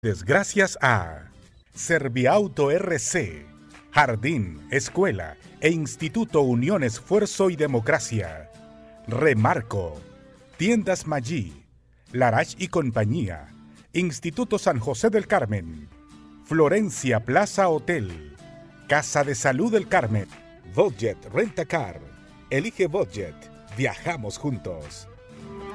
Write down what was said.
Gracias a Serviauto RC, Jardín, Escuela e Instituto Unión Esfuerzo y Democracia. Remarco, Tiendas Maggi, Larach y Compañía, Instituto San José del Carmen, Florencia Plaza Hotel, Casa de Salud del Carmen, Budget Rentacar. Elige Budget, viajamos juntos.